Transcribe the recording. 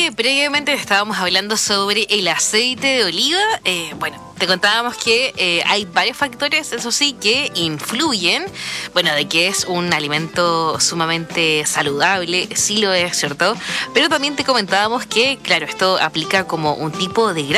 que previamente estábamos hablando sobre el aceite de oliva, te contábamos que hay varios factores, eso sí, que influyen, de que es un alimento sumamente saludable, sí lo es, ¿cierto? Pero también te comentábamos que, claro, esto aplica como un tipo de